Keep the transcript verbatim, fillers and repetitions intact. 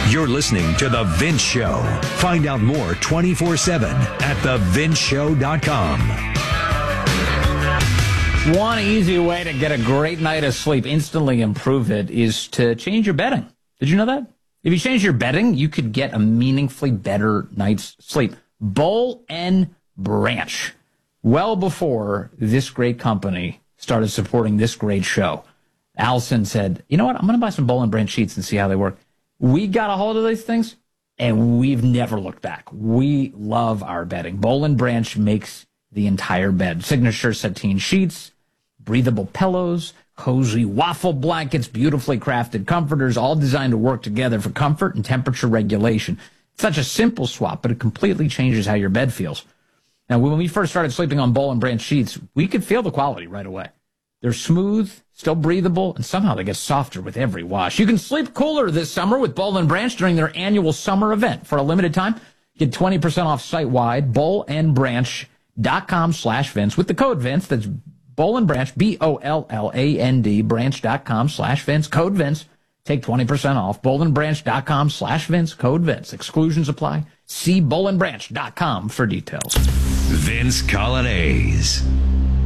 You're listening to The Vince Show. Find out more twenty-four seven at the vince show dot com. One easy way to get a great night of sleep, instantly improve it, is to change your bedding. Did you know that? If you change your bedding, you could get a meaningfully better night's sleep. Boll and Branch. Well before this great company started supporting this great show, Allison said, you know what, I'm going to buy some Boll and Branch sheets and see how they work. We got a hold of these things, and we've never looked back. We love our bedding. Boll and Branch makes the entire bed. Signature sateen sheets, breathable pillows, cozy waffle blankets, beautifully crafted comforters, all designed to work together for comfort and temperature regulation. It's such a simple swap, but it completely changes how your bed feels. Now, when we first started sleeping on Boll and Branch sheets, we could feel the quality right away. They're smooth, still breathable, and somehow they get softer with every wash. You can sleep cooler this summer with Boll and Branch during their annual summer event. For a limited time, get twenty percent off site-wide, boll and branch dot com slash Vince. With the code Vince, that's Boll and Branch, B O L L A N D, branch.com slash Vince, code Vince. Take twenty percent off, boll and branch dot com slash Vince, code Vince. Exclusions apply. See boll and branch dot com for details. Vince Coglianese.